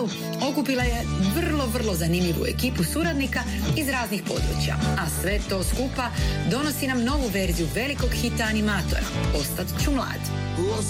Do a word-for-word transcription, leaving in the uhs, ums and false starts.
serijalu okupila je vrlo, vrlo zanimljivu ekipu suradnika iz raznih područja, a sve to skupa donosi nam novu verziju velikog hita animatora Ostat ću mlad.